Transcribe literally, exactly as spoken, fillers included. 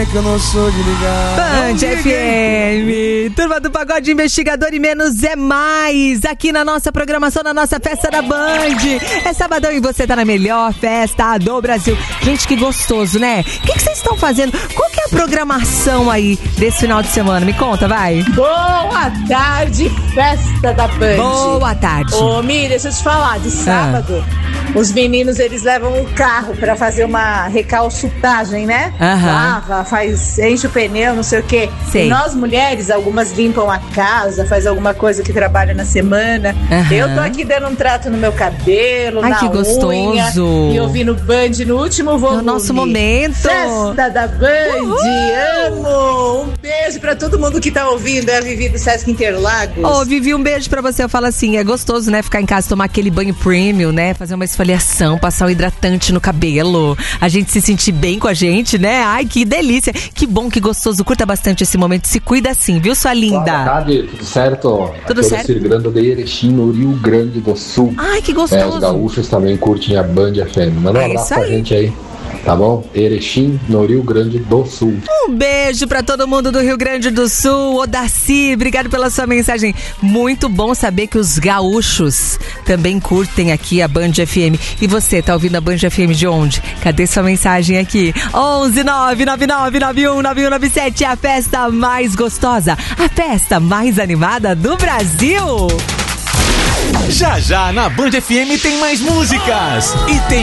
é que eu não sou de ligar. Band F M, turma do Pagode Investigador e Menos é Mais, aqui na nossa programação, na nossa festa da Band. É sabadão e você tá na melhor festa do Brasil. Gente, que gostoso, né? O que vocês estão fazendo? Qual que é a programação aí desse final de semana? Me conta, vai. Boa tarde, festa da Band. Boa tarde. Ô, Mi, deixa eu te falar, de sábado, ah. os meninos, eles levam um carro pra fazer uma recalchutagem, né? Aham. Lava, faz, enche o pneu, não sei o quê. Sei. E nós, mulheres, algumas limpam a casa, faz alguma coisa que trabalha na semana. Aham. Eu tô aqui dando um trato no meu cabelo, Ai, na que gostoso. unha, e ouvindo Band no último volume. No nosso momento. Festa da Band, Uhul. Amo! Um beijo pra todo mundo que tá ouvindo, é a Vivi do Sesc Interlagos. Ô, oh, Vivi, um beijo pra você. Eu falo assim, é gostoso, né? Ficar em casa, tomar aquele banho premium, né? Fazer uma esfoliação, passar um hidratante no cabelo. A gente se sentir bem com a gente, né? Ai, que delícia. Que bom, que gostoso. Curta bastante esse momento. Se cuida assim, viu, sua linda? Boa tarde, tudo certo? Tudo Aqui certo? É o Cirgrando de Erechim, no Rio Grande do Sul. Ai, que gostoso. É, os gaúchos também curtem a Band F M. Manda um É abraço isso pra aí. gente aí. Tá bom? Erechim, no Rio Grande do Sul. Um beijo pra todo mundo do Rio Grande do Sul. Odaci, obrigado pela sua mensagem. Muito bom saber que os gaúchos também curtem aqui a Band F M. E você, tá ouvindo a Band F M de onde? Cadê sua mensagem aqui? onze nove nove nove nove um nove um nove sete, a festa mais gostosa, a festa mais animada do Brasil. Já já na Band F M tem mais músicas e tem